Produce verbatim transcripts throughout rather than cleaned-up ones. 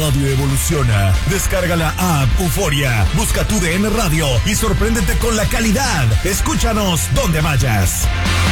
radio evoluciona. Descarga la app Euforia, busca tu D N Radio y sorpréndete con la calidad. Escúchanos donde vayas.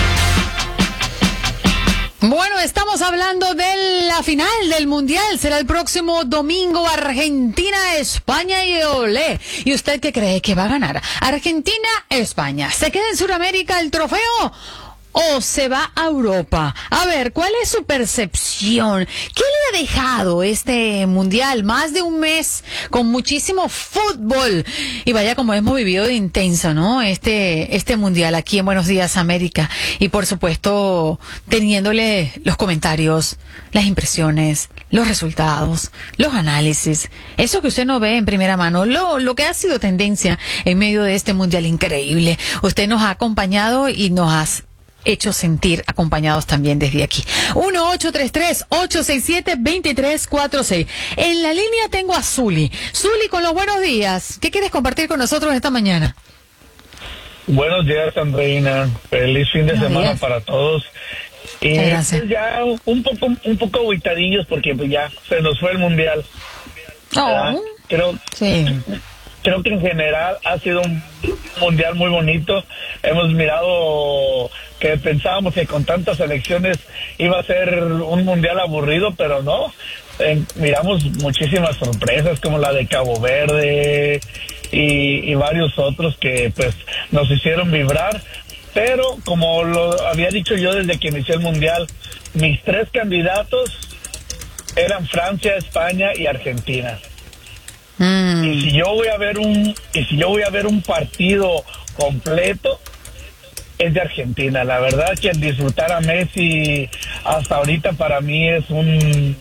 Bueno, estamos hablando de la final del Mundial. Será el próximo domingo, Argentina, España y olé. ¿Y usted qué cree que va a ganar? Argentina, España. ¿Se queda en Sudamérica el trofeo o se va a Europa? A ver, ¿cuál es su percepción? ¿Qué le ha dejado este Mundial? Más de un mes con muchísimo fútbol. Y vaya como hemos vivido de intenso, ¿no? Este, este Mundial aquí en Buenos Días América. Y por supuesto, teniéndole los comentarios, las impresiones, los resultados, los análisis. Eso que usted no ve en primera mano, lo, lo que ha sido tendencia en medio de este Mundial increíble. Usted nos ha acompañado y nos ha hecho sentir acompañados también desde aquí. uno ocho tres tres, ocho seis siete, dos tres cuatro seis. En la línea tengo a Zuli. Zuli, con los buenos días. ¿Qué quieres compartir con nosotros esta mañana? Buenos días, Andreina. Feliz fin de Buenos semana días. para todos. Y Gracias. pues ya un poco un poco aguitadillos porque pues ya se nos fue el Mundial. ¿verdad? Oh, Creo sí. Creo que en general ha sido un mundial muy bonito. Hemos mirado que pensábamos que con tantas elecciones iba a ser un mundial aburrido, pero no. Eh, miramos muchísimas sorpresas como la de Cabo Verde y, y varios otros que pues nos hicieron vibrar. Pero como lo había dicho yo desde que inició el mundial, mis tres candidatos eran Francia, España y Argentina. Mm. Y si yo voy a ver un y si yo voy a ver un partido completo es de Argentina. La verdad que el disfrutar a Messi hasta ahorita para mí es un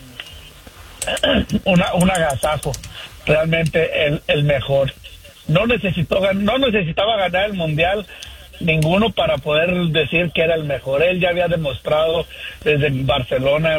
una, un agasajo. Realmente el, el mejor. No necesitó no necesitaba ganar el mundial ninguno para poder decir que era el mejor. Él ya había demostrado desde Barcelona